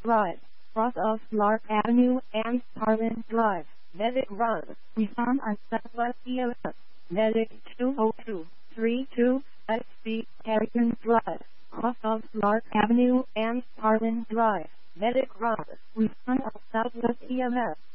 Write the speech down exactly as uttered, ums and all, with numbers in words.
Drive, cross of Lark Avenue and Parlin Drive, Medic Road. We found on Southwest E O S, Medic two oh two, three two X B, Harrigan Drive, cross of Lark Avenue and Parlin Drive, Medic Road. We found on Southwest E M S.